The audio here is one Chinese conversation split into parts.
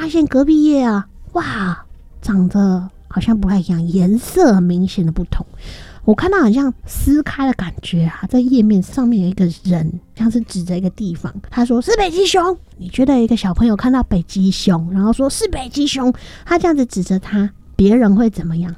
发现隔壁页啊，哇，长得好像不太一样，颜色很明显的不同。我看到好像撕开的感觉啊，在页面上面有一个人，像是指着一个地方，他说是北极熊。你觉得一个小朋友看到北极熊，然后说是北极熊，他这样子指着他，别人会怎么样？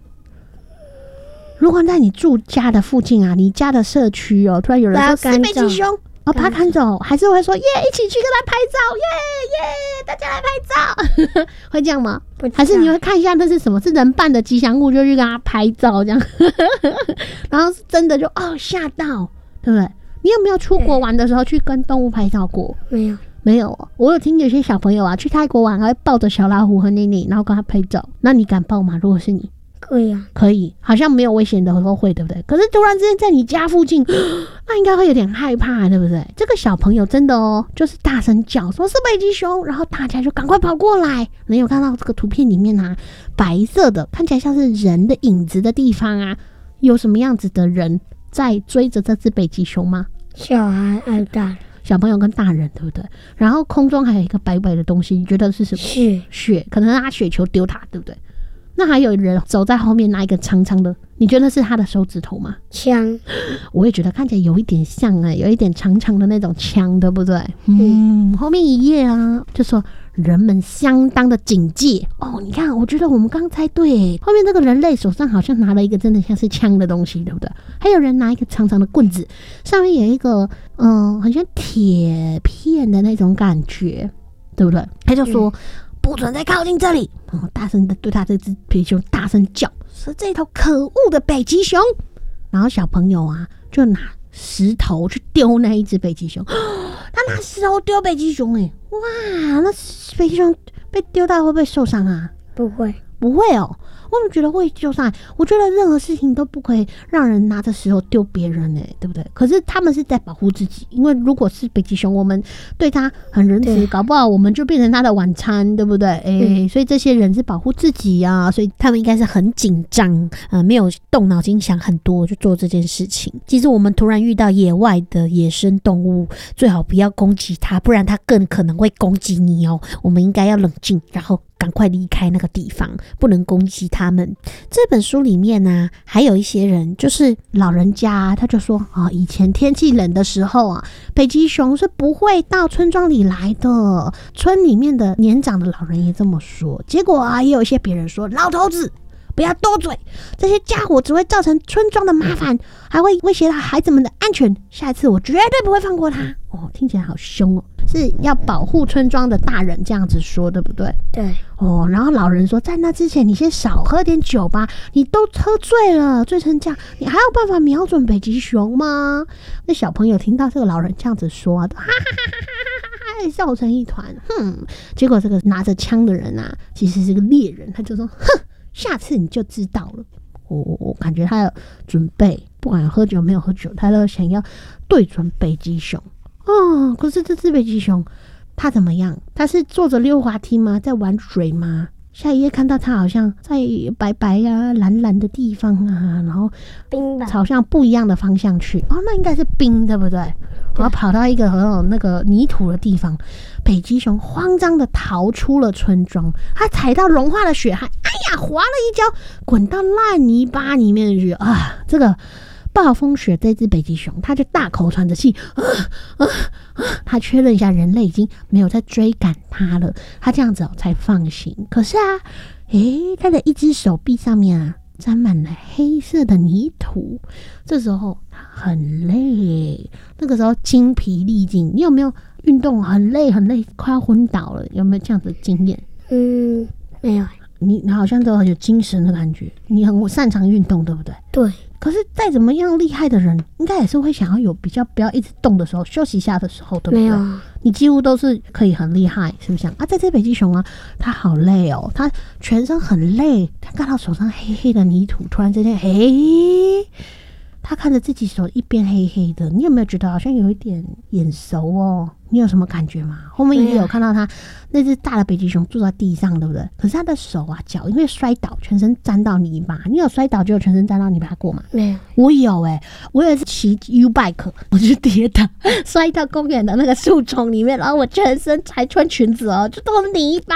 如果在你住家的附近啊，你家的社区哦，突然有人说是北极熊，把他赶走，还是会说耶，一起去跟他拍照，耶，大家来拍照，会这样吗？还是你会看一下那是什么？是人扮的吉祥物，就去跟他拍照这样，然后真的就吓到，对不对？你有没有出国玩的时候去跟动物拍照过？没有。我有听有些小朋友啊，去泰国玩还会抱着小老虎和妮妮，然后跟他拍照。那你敢抱吗？如果是你？ 可以啊， 可以，好像没有危险的时候会，对不对？可是突然之间在你家附近，那应该会有点害怕，对不对？这个小朋友真的就是大声叫说是北极熊，然后大家就赶快跑过来。你有看到这个图片里面啊，白色的看起来像是人的影子的地方啊，有什么样子的人在追着这只北极熊吗？ 小孩还有大人， 小朋友跟大人，对不对？然后空中还有一个白白的东西，你觉得是什么？雪，可能拿雪球丢它，对不对？那还有人走在后面拿一个长长的，你觉得是他的手指头吗？ 枪， 我也觉得看起来有一点像有一点长长的那种枪，对不对？后面一页啊，就说人们相当的警戒哦。你看，我觉得我们刚猜对，后面这个人类手上好像拿了一个真的像是枪的东西，对不对？还有人拿一个长长的棍子，上面有一个好像铁片的那种感觉，对不对？他就说。不准再靠近这里！大声的对他这只北极熊大声叫，是这头可恶的北极熊。然后小朋友啊，就拿石头去丢那一只北极熊。他拿石头丢北极熊，哇！那北极熊被丢到会不会受伤啊？ 不会哦。我们觉得会受伤，我觉得任何事情都不可以让人拿着石头丢别人，对不对？可是他们是在保护自己，因为如果是北极熊，我们对他很仁慈，搞不好我们就变成他的晚餐，对不对？所以这些人是保护自己啊，所以他们应该是很紧张，没有动脑筋想很多就做这件事情。其实我们突然遇到野外的野生动物，最好不要攻击它，不然它更可能会攻击你哦。我们应该要冷静，然后赶快离开那个地方，不能攻击他们。这本书里面呢，还有一些人，就是老人家，他就说以前天气冷的时候啊，北极熊是不会到村庄里来的。村里面的年长的老人也这么说。结果啊，也有一些别人说，老头子不要多嘴，这些家伙只会造成村庄的麻烦，还会威胁到孩子们的安全。下一次我绝对不会放过他。听起来好凶哦，是要保护村庄的大人这样子说，对不对？ 对。 然后老人说，在那之前你先少喝点酒吧，你都喝醉了，醉成这样，你还有办法瞄准北极熊吗？那小朋友听到这个老人这样子说啊，哈哈哈哈哈，笑成一团。结果这个拿着枪的人啊，其实是个猎人，他就说，哼，下次你就知道了。我感觉他有准备，不管喝酒没有喝酒，他都想要对准北极熊。可是这只北极熊它怎么样？它是坐着溜滑梯吗？在玩水吗？下一页看到它好像在白白啊蓝蓝的地方啊，然后冰吧， 朝向不一样的方向去。那应该是冰，对不对？然后跑到一个很有那个泥土的地方，北极熊慌张的逃出了村庄，它踩到融化的雪，还滑了一跤，滚到烂泥巴里面去啊！这个暴风雪这只北极熊，它就大口喘着气，它确认一下人类已经没有在追赶它了，它这样子才放心。可是啊，它的一只手臂上面啊沾满了黑色的泥土，这时候它很累，那个时候精疲力尽。你有没有运动很累快要昏倒了？有没有这样的经验？ 没有。 你好像都很有精神的感觉，你很擅长运动，对不对？ 对。 可是再怎么样厉害的人，应该也是会想要有比较不要一直动的时候，休息一下的时候，对不对？ 没有， 你几乎都是可以很厉害，是不是啊？在这北极熊啊，它好累哦，它全身很累，它看到手上黑黑的泥土，突然之间，他看着自己手一边黑黑的，你有没有觉得好像有一点眼熟哦？你有什么感觉吗？后面也有看到他那只大的北极熊坐在地上，对不对？可是他的手啊脚因为摔倒，全身沾到泥巴。你有摔倒就有全身沾到泥巴过吗？ 没有。 我有我有一次骑 U-bike， 我就跌倒，摔到公园的那个树丛里面，然后我全身还穿裙子就都是泥巴。